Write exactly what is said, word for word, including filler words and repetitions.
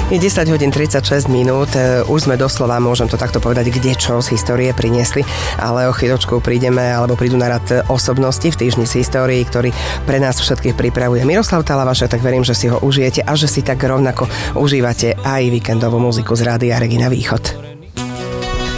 Je desať hodín tridsaťšesť minút, už sme doslova, môžem to takto povedať, kde čo z histórie priniesli, ale o chvíľočku prídeme, alebo prídu na rad osobnosti v týždni z histórii, ktorý pre nás všetkých pripravuje Miroslav Talavaš, tak verím, že si ho užijete a že si tak rovnako užívate aj víkendovú muziku z Rádia Regina Východ.